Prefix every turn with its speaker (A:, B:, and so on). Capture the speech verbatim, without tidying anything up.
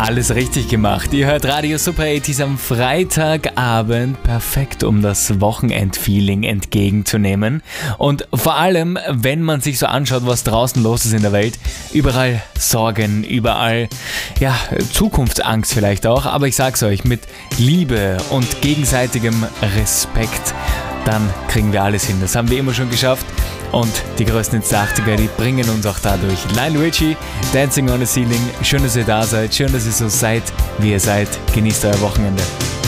A: Alles richtig gemacht. Ihr hört Radio Super achtziger am Freitagabend. Perfekt, um das Wochenendfeeling entgegenzunehmen. Und vor allem, wenn man sich so anschaut, was draußen los ist in der Welt. Überall Sorgen, überall ja, Zukunftsangst vielleicht auch. Aber ich sag's euch, mit Liebe und gegenseitigem Respekt, dann kriegen wir alles hin. Das haben wir immer schon geschafft. Und die größten Hits der achtziger, die bringen uns auch dadurch. Lionel Richie, Dancing on the Ceiling. Schön, dass ihr da seid. Schön, dass ihr so seid, wie ihr seid. Genießt euer Wochenende.